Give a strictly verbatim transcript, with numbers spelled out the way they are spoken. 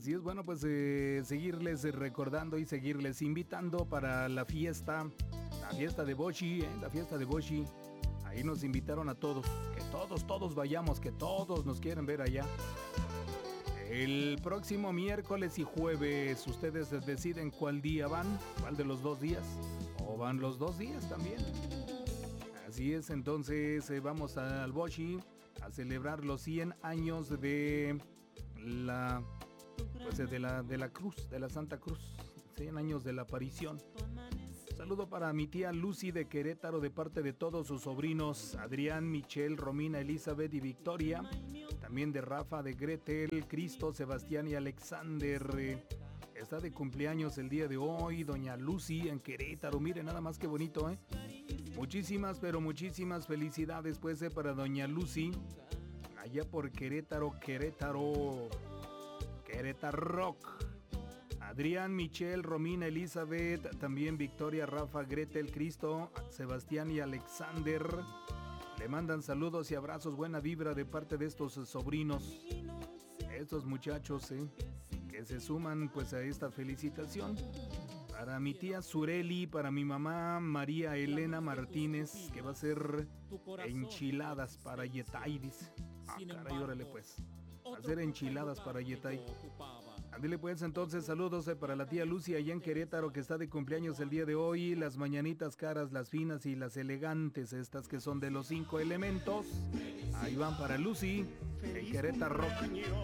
Así es, bueno, pues eh, seguirles recordando y seguirles invitando para la fiesta, la fiesta de Boshi, ¿eh? La fiesta de Boshi. Ahí nos invitaron a todos, que todos, todos vayamos, que todos nos quieren ver allá. El próximo miércoles y jueves, ustedes deciden cuál día van, cuál de los dos días, o van los dos días también. Así es, entonces eh, vamos al Boshi a celebrar los cien años de la, pues, de la, de la Cruz, de la Santa Cruz, cien años de la aparición. Saludo para mi tía Lucy de Querétaro de parte de todos sus sobrinos Adrián, Michelle, Romina, Elizabeth y Victoria. También de Rafa, de Gretel, Cristo, Sebastián y Alexander. Está de cumpleaños el día de hoy doña Lucy en Querétaro. Mire nada más que bonito, ¿eh? Muchísimas, pero muchísimas felicidades pues eh, para doña Lucy. Allá por Querétaro, Querétaro, Querétaro Rock. Adrián, Michelle, Romina, Elizabeth, también Victoria, Rafa, Gretel, Cristo, Sebastián y Alexander. Le mandan saludos y abrazos, buena vibra de parte de estos sobrinos, estos muchachos eh, que se suman pues a esta felicitación. Para mi tía Sureli, para mi mamá María Elena Martínez, que va a hacer enchiladas para Yetay, dice. Ah, caray, órale pues. Hacer enchiladas para Yetay. Ándale pues, entonces saludos eh, para la tía Lucy allá en Querétaro, que está de cumpleaños el día de hoy. Las mañanitas caras, las finas y las elegantes, estas que son de los cinco elementos. Ahí van para Lucy en Querétaro Rock.